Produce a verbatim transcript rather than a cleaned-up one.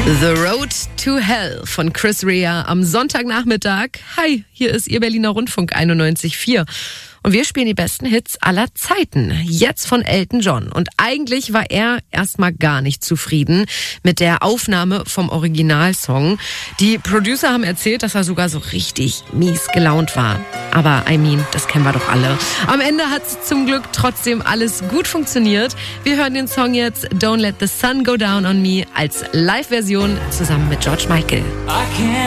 The Road to Hell von Chris Rea am Sonntagnachmittag. Hi, hier ist Ihr Berliner Rundfunk einundneunzig Komma vier. Und wir spielen die besten Hits aller Zeiten. Jetzt von Elton John. Und eigentlich war er erstmal gar nicht zufrieden mit der Aufnahme vom Originalsong. Die Producer haben erzählt, dass er sogar so richtig mies gelaunt war. Aber I mean, das kennen wir doch alle. Am Ende hat zum Glück trotzdem alles gut funktioniert. Wir hören den Song jetzt Don't Let the Sun Go Down on Me als Live-Version zusammen mit George Michael.